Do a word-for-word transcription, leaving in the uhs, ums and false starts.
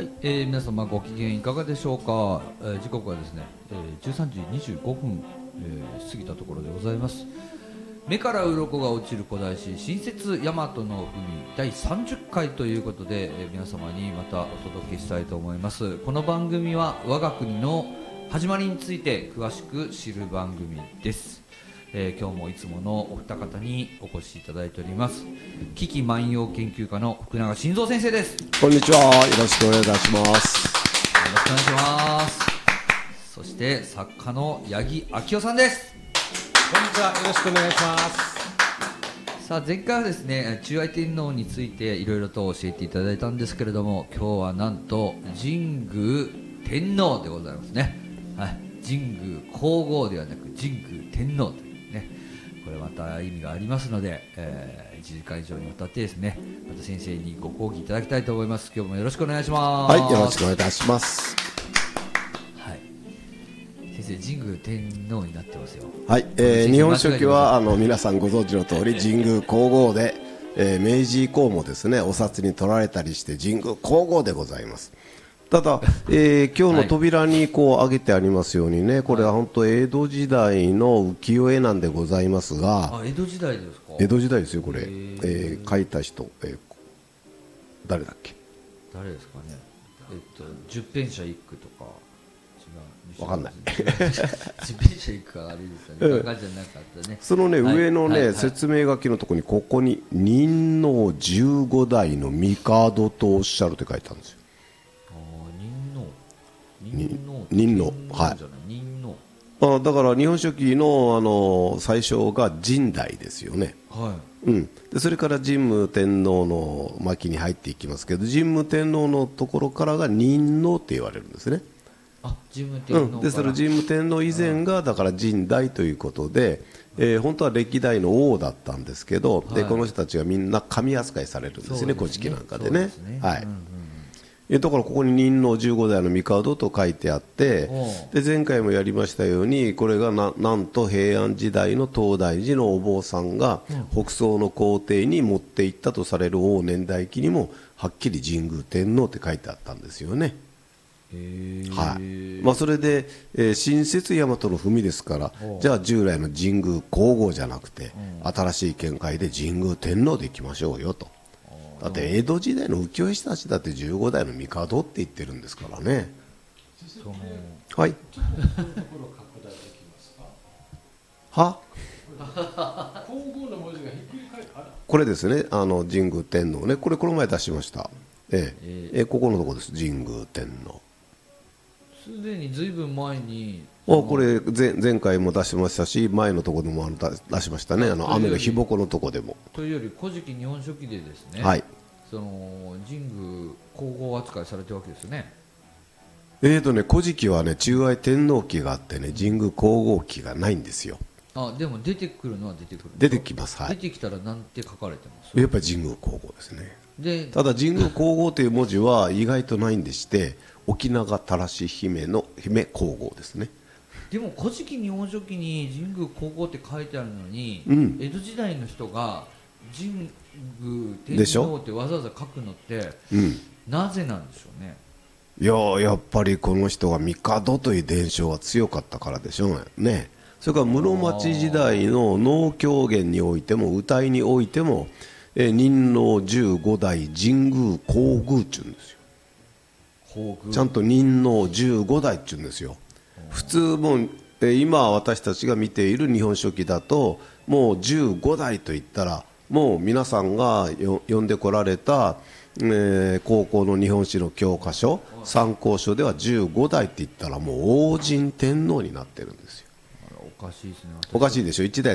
はい、えー、皆様ご機嫌いかがでしょうか。えー、時刻はですね、えー、じゅうさんじにじゅうごふん、えー、過ぎたところでございます。目から鱗が落ちる古代史新説大和の海だいさんじゅっかいということで、えー、皆様にまたお届けしたいと思います。この番組は我が国の始まりについて詳しく知る番組です。えー、今日もいつものお二方にお越しいただいております。危機万葉研究家の福永晋三先生です。 こんにちは、よろしくお願いいたします。 よろしくお願いします。そして作家の八木昭夫さんです。 こんにちは、よろしくお願いします。 さあ前回はですね、中愛天皇についていろいろと教えていただいたんですけれども、今日はなんと神宮天皇でございますね。はい、神宮皇后ではなく神宮天皇というね、これまた意味がありますので、えー、いちじかん以上にわたってですね、また先生にご講義いただきたいと思います。今日もよろしくお願いします。 はい、よろしくお願いいたします。 はい、先生、神宮天皇になってますよ。 はい、えー、日本書紀はあの皆さんご存知の通り神宮皇后で、えー、明治以降もですねお札に取られたりして神宮皇后でございます。ただ、えー、今日の扉にこう挙げてありますようにね、これは本当江戸時代の浮世絵なんでございますが、 あ、江戸時代ですか。 江戸時代ですよこれ、えー、書いた人、えー、誰だっけ。 誰ですかね。えっと十編者一句とか違う。 わかんない。 十編者一句があれですよね。画家じゃなかったね。 そのね、はい、上のね、はいはい、説明書きのところにここに仁王じゅうごだいの帝とおっしゃるって書いてあるんですよ。仁王、はい、あだから日本書紀の、あの最初が神代ですよね、はい、うん、でそれから神武天皇の末期に入っていきますけど、神武天皇のところからが仁王って言われるんですね。 あ、神武天皇から、うん、 でそれ神武天皇以前がだから神代ということで、えー、本当は歴代の王だったんですけど、はい、でこの人たちがみんな神扱いされるんですね、古事記なんかでね。はい、うんうん、だからここに仁王じゅうごだいの帝と書いてあって、で前回もやりましたように、これが な, なんと平安時代の東大寺のお坊さんが北宋の皇帝に持っていったとされる応年代記にもはっきり神宮天皇って書いてあったんですよね。へ、はいまあ、それで、えー、新説大和の文ですから、じゃあ従来の神宮皇后じゃなくて、新しい見解で神宮天皇でいきましょうよと。だって江戸時代の浮世絵師たちだってじゅうごだいの帝って言ってるんですからね。はい。はこれですね、あの神宮天皇ね、これこの前出しました。ええええ、ここのところです、神宮天皇。 すでにずいぶん前にあこれ 前, 前回も出しましたし、前のところでも出しましたね、あの雨の日ぼこのところでも。 というより古事記日本書紀でですね、 はい、 その神宮皇后扱いされてるわけですよね。 えーとね古事記はね中愛天皇記があってね、神宮皇后記がないんですよ。 あでも出てくるのは出てくる。 出てきます、はい、 出てきたらなんて書かれてます？ やっぱり神宮皇后ですね。 でただ神宮皇后という文字は意外とないんでして、沖永たし姫の姫皇后ですね。 でも古事記日本書紀に神宮皇后って書いてあるのに、うん、江戸時代の人が神宮天皇ってわざわざ書くのって、うん、なぜなんでしょうね。 いややっぱりこの人が帝という伝承が強かったからでしょうね。それから室町時代の能狂言においても歌いにおいても、え仁王じゅうごだい神宮皇宮っていうんですよ。ちゃんと仁王じゅうごだいっていうんですよ。普通もう、え今私たちが見ている日本書紀だともうじゅうごだいといったら、もう皆さんが読んでこられた、えー、高校の日本史の教科書参考書ではじゅうごだいって言ったらもう王神天皇になってるんですよ。 おかしいですね。 おかしいでしょ。いちだい